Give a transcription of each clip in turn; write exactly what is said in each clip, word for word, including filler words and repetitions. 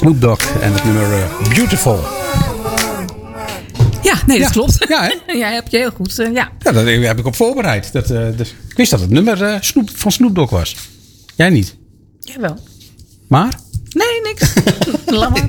Snoop Dogg en het nummer uh, Beautiful. Ja, nee, dat ja. klopt. Ja, hè? Ja, heb je heel goed. Uh, ja. ja, dat heb ik op voorbereid. Dat, uh, dus, ik wist dat het nummer uh, Snoop, van Snoop Dogg was. Jij niet? Jawel. Maar? Nee, niks. Laat maar.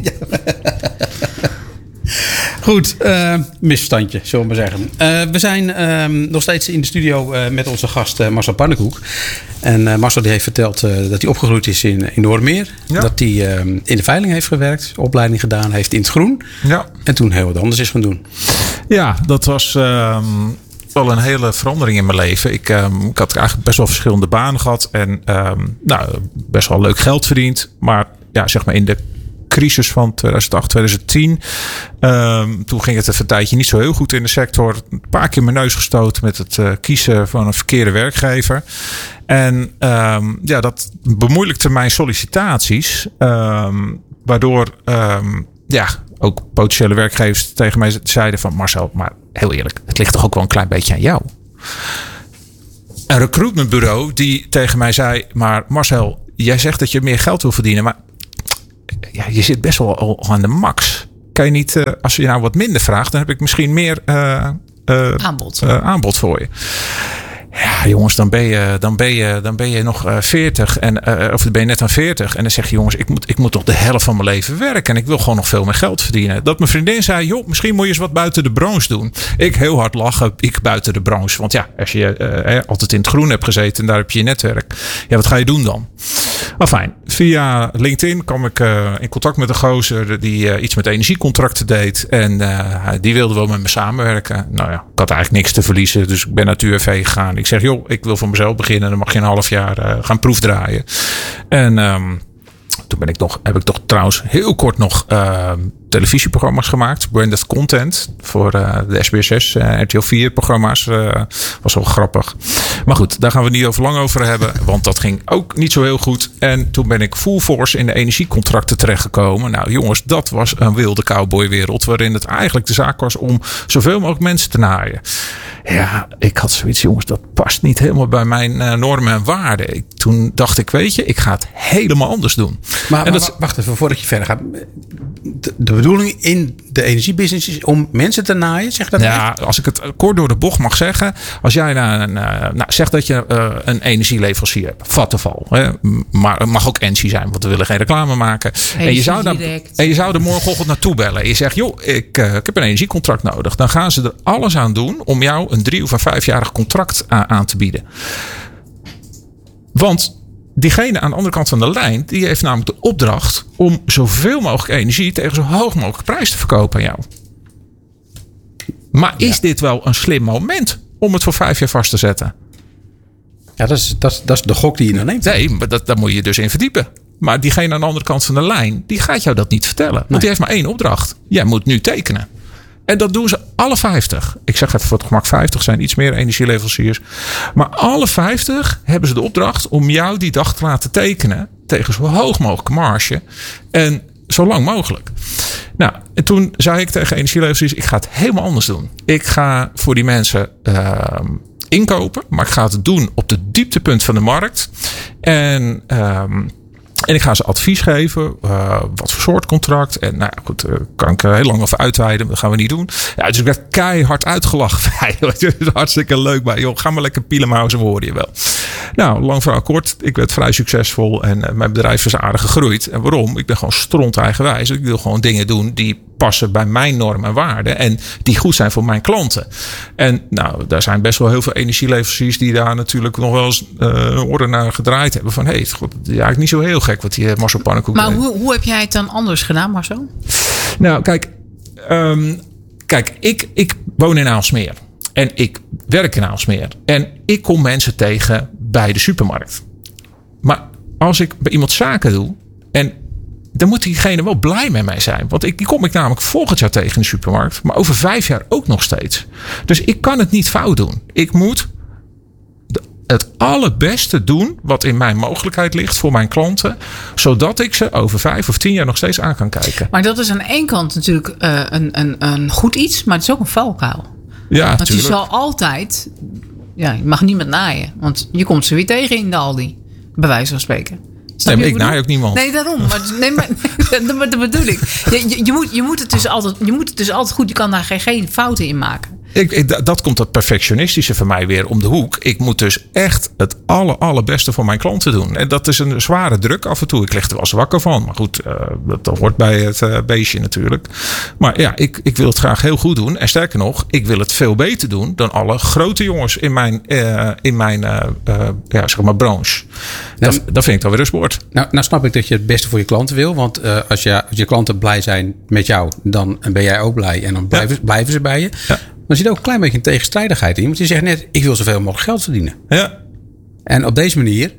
Goed, uh, misverstandje, zullen we maar zeggen. Uh, we zijn uh, nog steeds in de studio uh, met onze gast uh, Marcel Pannenkoek. En uh, Marcel die heeft verteld uh, dat hij opgegroeid is in, in Noordermeer. Ja. Dat hij uh, in de veiling heeft gewerkt, opleiding gedaan heeft in het groen. Ja. En toen heel wat anders is gaan doen. Ja, dat was uh, wel een hele verandering in mijn leven. Ik, uh, ik had eigenlijk best wel verschillende banen gehad. En uh, nou, best wel leuk geld verdiend. Maar ja, zeg maar in de crisis van tweeduizend acht, tweeduizend tien. Um, toen ging het even een tijdje niet zo heel goed in de sector. Een paar keer mijn neus gestoten met het uh, kiezen van een verkeerde werkgever. En um, ja, dat bemoeilijkte mijn sollicitaties. Um, waardoor um, ja, ook potentiële werkgevers tegen mij zeiden van Marcel, maar heel eerlijk, het ligt toch ook wel een klein beetje aan jou. Een recruitmentbureau die tegen mij zei, maar Marcel, jij zegt dat je meer geld wil verdienen, maar ja, je zit best wel al aan de max. Kan je niet, uh, als je nou wat minder vraagt, dan heb ik misschien meer uh, uh, aanbod. Uh, aanbod voor je. Ja, jongens, dan ben je, dan ben je, dan ben je nog uh, veertig. En, uh, of ben je net aan veertig. En dan zeg je, jongens, ik moet, ik moet toch de helft van mijn leven werken. En ik wil gewoon nog veel meer geld verdienen. Dat mijn vriendin zei, joh, misschien moet je eens wat buiten de branche doen. Ik heel hard lachen, ik buiten de branche. Want ja, als je uh, altijd in het groen hebt gezeten en daar heb je je netwerk. Ja, wat ga je doen dan? Afijn, via LinkedIn kwam ik uh, in contact met een gozer die uh, iets met energiecontracten deed. En uh, die wilde wel met me samenwerken. Nou ja, ik had eigenlijk niks te verliezen. Dus ik ben naar het U W V gegaan. Ik zeg, joh, ik wil voor mezelf beginnen. Dan mag je een half jaar uh, gaan proefdraaien. En um, toen ben ik nog, heb ik toch trouwens heel kort nog uh, televisieprogramma's gemaakt. Branded content voor uh, de S B S zes, uh, R T L vier programma's. Uh, was wel grappig. Maar goed, daar gaan we het niet over lang over hebben. Want dat ging ook niet zo heel goed. En toen ben ik full force in de energiecontracten terechtgekomen. Nou jongens, dat was een wilde cowboywereld. Waarin het eigenlijk de zaak was om zoveel mogelijk mensen te naaien. Ja, ik had zoiets, jongens, dat past niet helemaal bij mijn uh, normen en waarden. Ik, toen dacht ik, weet je, ik ga het helemaal anders doen. Maar, en maar dat, wacht even, voordat je verder gaat. De, de bedoeling in de energiebusiness is om mensen te naaien, zeg dat? Ja, echt? Als ik het kort door de bocht mag zeggen. Als jij nou, een, nou zeg dat je uh, een energieleverancier hebt. Vattenfall. Hè? Maar het mag ook Engie zijn, want we willen geen reclame maken. En je, zou dan, en je zou er morgenochtend naartoe bellen. En je zegt, joh, ik, uh, ik heb een energiecontract nodig. Dan gaan ze er alles aan doen om jou een drie- of een vijfjarig contract aan, aan te bieden. Want diegene aan de andere kant van de lijn, die heeft namelijk de opdracht om zoveel mogelijk energie tegen zo hoog mogelijk prijs te verkopen aan jou. Maar is ja. dit wel een slim moment om het voor vijf jaar vast te zetten? Ja, dat is, dat is, dat is de gok die je dan neemt. Nee, maar dat, daar moet je dus in verdiepen. Maar diegene aan de andere kant van de lijn, die gaat jou dat niet vertellen. Want nee. die heeft maar één opdracht. Jij moet nu tekenen. En dat doen ze alle vijftig. Ik zeg even voor het gemak vijftig zijn iets meer energieleveranciers. Maar alle vijftig hebben ze de opdracht om jou die dag te laten tekenen. Tegen zo hoog mogelijke marge. En zo lang mogelijk. Nou, en toen zei ik tegen energieleveranciers, ik ga het helemaal anders doen. Ik ga voor die mensen uh, inkopen. Maar ik ga het doen op de dieptepunt van de markt. En Um, En ik ga ze advies geven. Uh, wat voor soort contract. En nou ja, goed, daar kan ik heel lang over uitweiden. Dat gaan we niet doen. Ja, dus ik werd keihard uitgelachen. Het is hartstikke leuk. Maar joh, ga maar lekker pielenmauzen, we horen je wel. Nou, lang verhaal kort. Ik werd vrij succesvol. En uh, mijn bedrijf is aardig gegroeid. En waarom? Ik ben gewoon stront eigenwijs. Ik wil gewoon dingen doen die passen bij mijn normen en waarden. En die goed zijn voor mijn klanten. En nou, daar zijn best wel heel veel energieleveranciers die daar natuurlijk nog wel eens uh, orde naar gedraaid hebben. Van hé, hey, het is eigenlijk niet zo heel gek wat die Marcel Pannenkoek Maar deed. hoe, hoe heb jij het dan anders gedaan, Marcel? Nou, kijk. Um, kijk, ik, ik woon in Aalsmeer. En ik werk in Aalsmeer. En ik kom mensen tegen bij de supermarkt. Maar als ik bij iemand zaken doe. En dan moet diegene wel blij met mij zijn. Want ik, die kom ik namelijk volgend jaar tegen in de supermarkt. Maar over vijf jaar ook nog steeds. Dus ik kan het niet fout doen. Ik moet het allerbeste doen wat in mijn mogelijkheid ligt voor mijn klanten. Zodat ik ze over vijf of tien jaar nog steeds aan kan kijken. Maar dat is aan één kant natuurlijk uh, een, een, een goed iets. Maar het is ook een valkuil. Ja, want tuurlijk. je zal altijd. Ja, je mag niemand naaien. Want je komt ze weer tegen in de Aldi. Bij wijze van spreken. Nee, maar ik naai ook niemand. Nee, daarom. Maar, nee, maar dat, dat bedoel ik. Je, je, je, moet, je, moet het dus altijd, je moet het dus altijd goed. Je kan daar geen, geen fouten in maken. Ik, ik, dat komt dat perfectionistische van mij weer om de hoek. Ik moet dus echt het aller, allerbeste voor mijn klanten doen. En dat is een zware druk af en toe. Ik lig er wel eens wakker van. Maar goed, uh, dat, dat hoort bij het uh, beestje natuurlijk. Maar ja, ik, ik wil het graag heel goed doen. En sterker nog, ik wil het veel beter doen dan alle grote jongens in mijn, uh, in mijn uh, uh, ja, zeg maar branche. Dat, nou, dat vind ik dan weer een sport. Nou, nou snap ik dat je het beste voor je klanten wil. Want uh, als, je, als je klanten blij zijn met jou, dan ben jij ook blij. En dan blijven, ja. blijven ze bij je. Ja. Dan zit ook een klein beetje een tegenstrijdigheid in. Want je zegt net, ik wil zoveel mogelijk geld verdienen. Ja. En op deze manier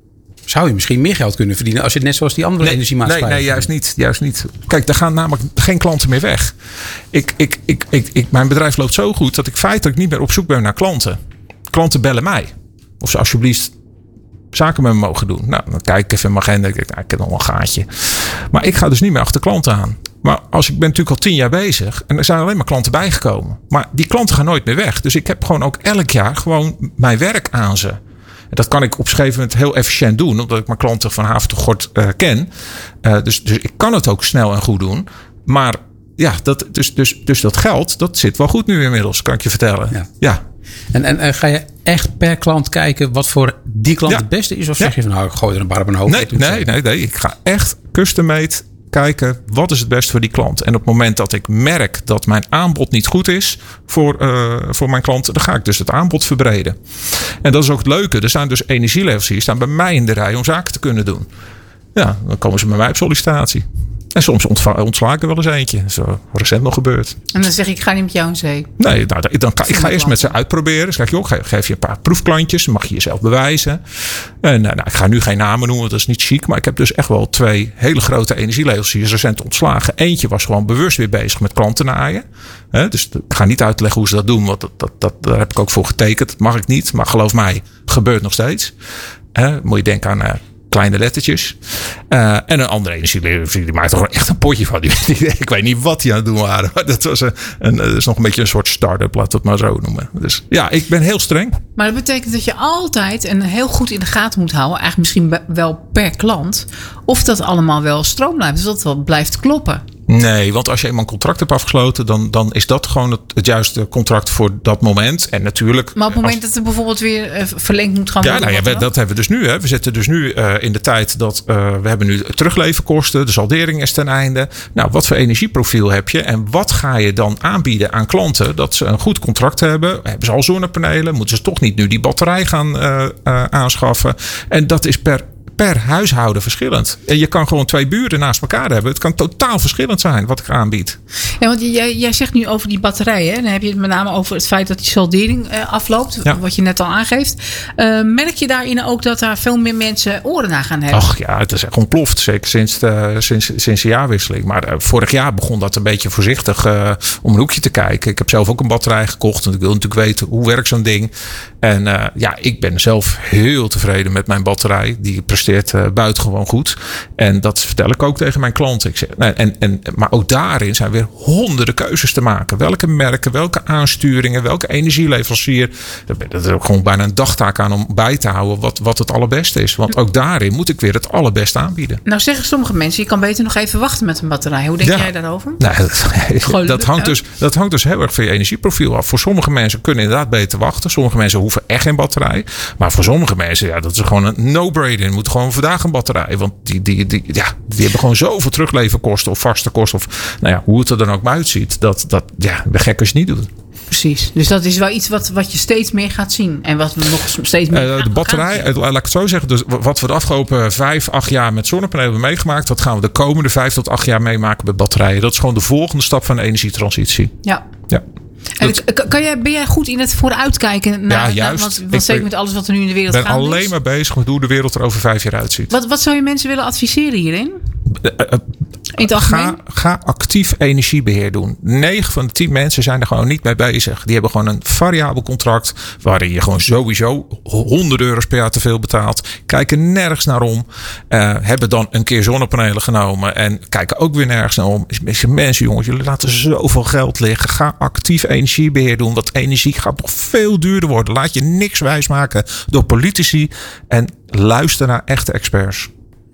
zou je misschien meer geld kunnen verdienen als je het net zoals die andere nee, energiemaatschappijen. Nee, nee, juist niet, juist niet. Kijk, er gaan namelijk geen klanten meer weg. Ik, ik, ik, ik, ik, mijn bedrijf loopt zo goed dat ik feitelijk niet meer op zoek ben naar klanten. Klanten bellen mij. Of ze alsjeblieft zaken met me mogen doen. Nou, dan kijk ik even in mijn agenda. Ik denk, nou, ik heb nog wel een gaatje. Maar ik ga dus niet meer achter klanten aan. Maar als ik ben natuurlijk al tien jaar bezig. En er zijn alleen maar klanten bijgekomen. Maar die klanten gaan nooit meer weg. Dus ik heb gewoon ook elk jaar gewoon mijn werk aan ze. En dat kan ik op een gegeven moment heel efficiënt doen. Omdat ik mijn klanten van haven tot gort uh, ken. Uh, dus, dus ik kan het ook snel en goed doen. Maar ja, dat, dus, dus, dus dat geld, dat zit wel goed nu inmiddels. Kan ik je vertellen. Ja. ja. En, en, en ga je echt per klant kijken wat voor die klant ja. het beste is? Of zeg ja. je van nou, ik gooi er een bar op een hoofd? Nee, nee, nee, nee. Ik ga echt custom-made kijken wat is het beste voor die klant. En op het moment dat ik merk dat mijn aanbod niet goed is voor, uh, voor mijn klanten, dan ga ik dus het aanbod verbreden. En dat is ook het leuke. Er staan dus energieleveranciers die staan bij mij in de rij om zaken te kunnen doen. Ja, dan komen ze bij mij op sollicitatie. En soms ontva- ontsla ik er wel eens eentje. Zo recent nog gebeurd. En dan zeg ik, ik ga niet met jou in zee. Nee, nou, dan, dan, ik ga eerst met ze uitproberen. Dus zeg, joh, geef je een paar proefklantjes. Dan mag je jezelf bewijzen. En nou, ik ga nu geen namen noemen, want dat is niet chic. Maar ik heb dus echt wel twee hele grote energieleveranciers recent ontslagen. Eentje was gewoon bewust weer bezig met klanten naaien. He, dus ik ga niet uitleggen hoe ze dat doen. Want dat, dat, dat, daar heb ik ook voor getekend. Dat mag ik niet. Maar geloof mij, gebeurt nog steeds. He, moet je denken aan Uh, kleine lettertjes. Uh, en een andere energieleverancier die maakt toch echt een potje van. Die, die, ik weet niet wat die aan het doen waren. Maar dat was een, een, dat is nog een beetje een soort start-up, laat het maar zo noemen. Dus ja, ik ben heel streng. Maar dat betekent dat je altijd en heel goed in de gaten moet houden. Eigenlijk misschien wel per klant. Of dat allemaal wel stroom blijft. Dus dat het wel blijft kloppen. Nee, want als je eenmaal een contract hebt afgesloten, dan, dan is dat gewoon het, het juiste contract voor dat moment. En natuurlijk. Maar op het moment als, dat er bijvoorbeeld weer uh, verlengd moet gaan worden. Ja, nou ja, we, dat hebben we dus nu. Hè. We zitten dus nu uh, in de tijd dat uh, we hebben nu terugleverkosten. De saldering is ten einde. Nou, wat voor energieprofiel heb je? En wat ga je dan aanbieden aan klanten? Dat ze een goed contract hebben. Hebben ze al zonnepanelen? Moeten ze toch niet nu die batterij gaan uh, uh, aanschaffen? En dat is per per huishouden verschillend. En je kan gewoon twee buren naast elkaar hebben. Het kan totaal verschillend zijn wat ik aanbied. Ja, want jij, jij zegt nu over die batterijen. Dan heb je het met name over het feit dat die saldering uh, afloopt. Ja. Wat je net al aangeeft. Uh, merk je daarin ook dat daar veel meer mensen oren naar gaan hebben? Ach ja, het is echt ontploft. Zeker sinds de, sinds, sinds de jaarwisseling. Maar uh, vorig jaar begon dat een beetje voorzichtig uh, om een hoekje te kijken. Ik heb zelf ook een batterij gekocht. Want ik wil natuurlijk weten hoe werkt zo'n ding. En uh, ja, ik ben zelf heel tevreden met mijn batterij. Die presteert Uh, buitengewoon goed. En dat vertel ik ook tegen mijn klanten. Ik zeg, en, en, maar ook daarin zijn weer honderden keuzes te maken. Welke merken, welke aansturingen, welke energieleverancier. Dat is ook gewoon bijna een dagtaak aan om bij te houden wat, wat het allerbeste is. Want ook daarin moet ik weer het allerbeste aanbieden. Nou zeggen sommige mensen, je kan beter nog even wachten met een batterij. Hoe denk ja. jij daarover? Nou, dat, dat, hangt dus, dat hangt dus heel erg van je energieprofiel af. Voor sommige mensen kunnen inderdaad beter wachten. Sommige mensen hoeven echt geen batterij. Maar voor sommige mensen, ja, dat is gewoon een no-brainer. Je moet gewoon vandaag een batterij. Want die, die, die, ja, die hebben gewoon zoveel terugleverkosten of vaste kosten. Of nou ja, hoe het er dan ook maar uitziet. Dat, dat ja, ben gek als je het niet doet. Precies. Dus dat is wel iets wat, wat je steeds meer gaat zien. En wat we nog steeds meer uh, De batterij, laat ik het zo zeggen. Dus wat we de afgelopen vijf, acht jaar met zonnepanelen hebben meegemaakt. Dat gaan we de komende vijf tot acht jaar meemaken met batterijen. Dat is gewoon de volgende stap van de energietransitie. Ja. Ja. En kan jij, ben jij goed in het vooruitkijken? Naar, ja, juist. Naar, want, want zeker met alles wat er nu in de wereld gaat. Ik ben alleen is. maar bezig met hoe de wereld er over vijf jaar uitziet. Wat, wat zou je mensen willen adviseren hierin? Uh, uh, in het ga, ga actief energiebeheer doen. negen van de tien mensen zijn er gewoon niet mee bezig. Die hebben gewoon een variabel contract. Waarin je gewoon sowieso honderd euro's per jaar te veel betaalt. Kijken nergens naar om. Uh, hebben dan een keer zonnepanelen genomen. En kijken ook weer nergens naar om. Mensen, jongens, jullie laten zoveel geld liggen. Ga actief energiebeheer doen. Want energie gaat nog veel duurder worden. Laat je niks wijsmaken door politici. En luister naar echte experts.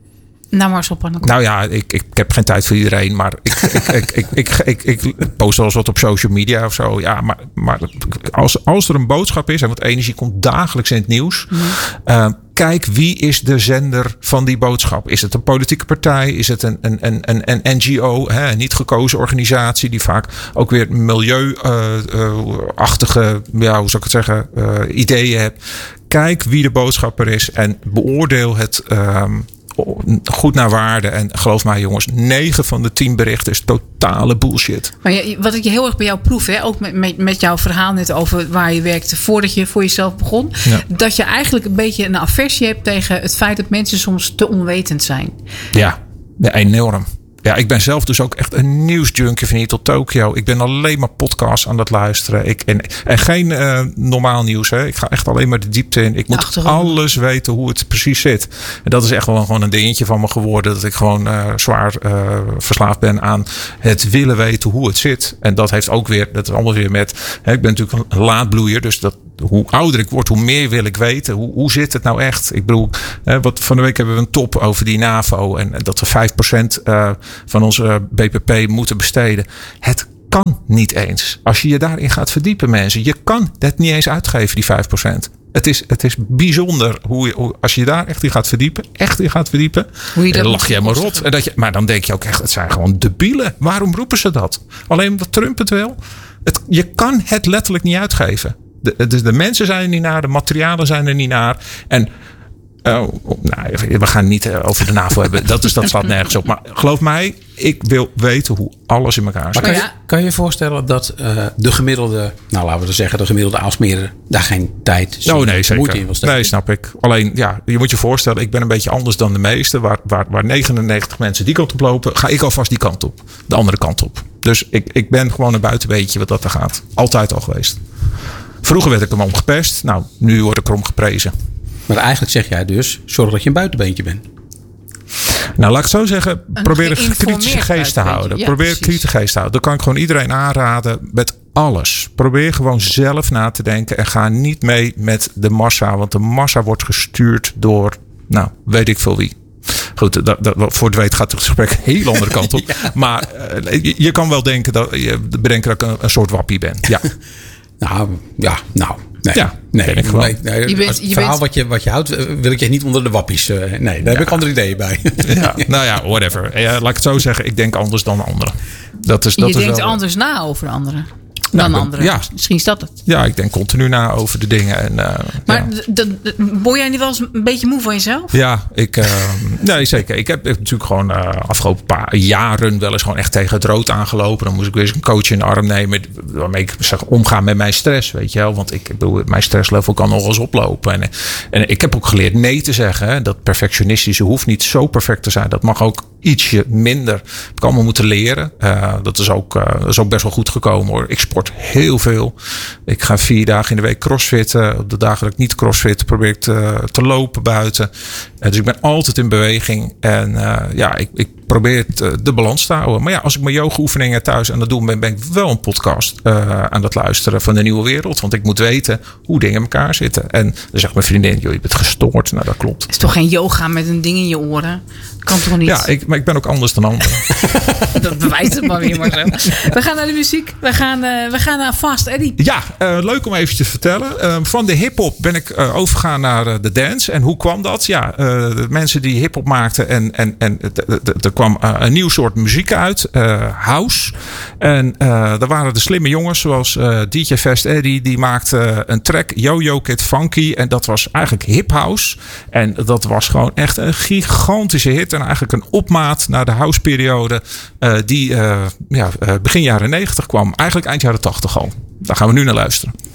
Nou, Marcel Pannenkoek. Nou ja, ik, ik heb geen tijd voor iedereen. Maar ik, ik, ik, ik, ik, ik, ik, ik post wel eens wat op social media of zo. Ja, maar, maar als, als er een boodschap is... en want energie komt dagelijks in het nieuws... Mm. Uh, kijk, wie is de zender van die boodschap? Is het een politieke partij? Is het een, een, een, een, een N G O? Hè, een niet gekozen organisatie... die vaak ook weer milieuachtige... Uh, uh, ja, hoe zou ik het zeggen? Uh, ideeën heeft. Kijk wie de boodschapper is... en beoordeel het... Uh, goed naar waarde. En geloof mij jongens, negen van de tien berichten is totale bullshit. Maar ja, wat ik heel erg bij jou proef, hè, ook met, met, met jouw verhaal net over waar je werkte voordat je voor jezelf begon. Ja. Dat je eigenlijk een beetje een aversie hebt tegen het feit dat mensen soms te onwetend zijn. Ja, ja enorm. Ja, ik ben zelf dus ook echt een nieuwsjunkie van hier tot Tokio. Ik ben alleen maar podcasts aan het luisteren. Ik, en, en geen uh, normaal nieuws. Hè. Ik ga echt alleen maar de diepte in. Ik moet Achterom. alles weten hoe het precies zit. En dat is echt wel gewoon een dingetje van me geworden. Dat ik gewoon uh, zwaar uh, verslaafd ben aan het willen weten hoe het zit. En dat heeft ook weer, dat is allemaal weer met... Hè, ik ben natuurlijk een laadbloeier. Dus dat, hoe ouder ik word, hoe meer wil ik weten. Hoe, hoe zit het nou echt? Ik bedoel, hè, wat, van de week hebben we een top over die NAVO. En, en dat we vijf procent uh, van onze B P P moeten besteden. Het kan niet eens. Als je je daarin gaat verdiepen, mensen. Je kan het niet eens uitgeven, die vijf procent. Het is, het is bijzonder hoe je, hoe, als je je daar echt in gaat verdiepen. Echt in gaat verdiepen. Hoe je dan lach je helemaal rot. En dat je, maar dan denk je ook echt, het zijn gewoon debielen. Waarom roepen ze dat? Alleen omdat Trump het wil. Het, je kan het letterlijk niet uitgeven. De, de, de mensen zijn er niet naar. De materialen zijn er niet naar. En oh, nou, we gaan niet over de NAVO hebben. Dat, is, dat slaat nergens op. Maar geloof mij, ik wil weten hoe alles in elkaar zit. Maar kan je kan je voorstellen dat uh, de gemiddelde, nou laten we zeggen, de gemiddelde Aalsmeerder daar geen tijd, oh, nee, zeker. moeite in wil steken? Nee, snap ik. Alleen, ja, je moet je voorstellen, ik ben een beetje anders dan de meesten. Waar, waar, waar negenennegentig mensen die kant op lopen, ga ik alvast die kant op. De andere kant op. Dus ik, ik ben gewoon een buitenbeentje wat dat er gaat. Altijd al geweest. Vroeger werd ik hem omgepest. Nou, nu word ik erom geprezen. Maar eigenlijk zeg jij dus, zorg dat je een buitenbeentje bent. Nou, laat ik het zo zeggen. Een probeer een kritische geest te houden. Ja, probeer een kritische geest te houden. Dat kan ik gewoon iedereen aanraden met alles. Probeer gewoon zelf na te denken. En ga niet mee met de massa. Want de massa wordt gestuurd door, nou, weet ik veel wie. Goed, dat, dat, voor het weet gaat het gesprek een heel andere kant op. Ja. Maar uh, je, je kan wel denken dat je bedenken dat ik een, een soort wappie ben. Ja. Nou, ja, nou. Nee, ja, nee, ben ik gewoon. nee, nee, je bent, het verhaal bent... wat, je, wat je houdt, wil ik je niet onder de wappies. Uh, nee, daar ja. heb ik andere ideeën bij. Ja, nou ja, whatever. Ja, laat ik het zo zeggen. Ik denk anders dan anderen. Dat is, dat je is denkt wel... anders na over anderen. Dan nou, anderen. Ja. Misschien is dat het. Ja, ik denk continu na over de dingen. En, uh, maar ja. word jij niet wel eens een beetje moe van jezelf? Ja, ik, uh, nee, zeker. Ik heb natuurlijk gewoon uh, afgelopen paar jaren wel eens gewoon echt tegen het rood aangelopen. Dan moest ik weer eens een coach in de arm nemen. Waarmee ik zeg, omgaan met mijn stress. Weet je wel? Want ik bedoel, mijn stresslevel kan nog wel eens oplopen. En, en ik heb ook geleerd nee te zeggen. Hè? Dat perfectionistische hoeft niet zo perfect te zijn. Dat mag ook ietsje minder. Dat heb ik allemaal moeten leren. Uh, dat, is ook, uh, dat is ook best wel goed gekomen hoor. Ik sport heel veel. Ik ga vier dagen in de week crossfitten. Op de dagen dat ik niet crossfit probeer ik te, te lopen buiten. Uh, dus ik ben altijd in beweging. En uh, ja, ik, ik probeer het, uh, de balans te houden. Maar ja, als ik mijn yoga oefeningen thuis aan het doen ben, ben ik wel een podcast uh, aan het luisteren van de nieuwe wereld. Want ik moet weten hoe dingen in elkaar zitten. En dan zegt mijn vriendin, joh, je bent gestoord. Nou, dat klopt. Het is toch geen yoga met een ding in je oren? Kan toch niet? Ja, ik, maar ik ben ook anders dan anderen. Dat bewijst het maar weer maar zo. We gaan naar de muziek. We gaan, uh, we gaan naar Fast Eddie. Ja, uh, leuk om even te vertellen. Uh, van de hiphop ben ik uh, overgegaan naar uh, de dance. En hoe kwam dat? Ja, uh, de mensen die hiphop maakten. En, en, en er kwam uh, een nieuw soort muziek uit. Uh, house. En uh, er waren de slimme jongens zoals uh, D J Fast Eddie. Die maakte een track. Yo-Yo Kid Funky. En dat was eigenlijk hip house. En dat was gewoon echt een gigantische hit. En eigenlijk een opmaat naar de houseperiode. Uh, die uh, ja, uh, begin jaren negentig kwam. Eigenlijk eind jaren tachtig al. Daar gaan we nu naar luisteren.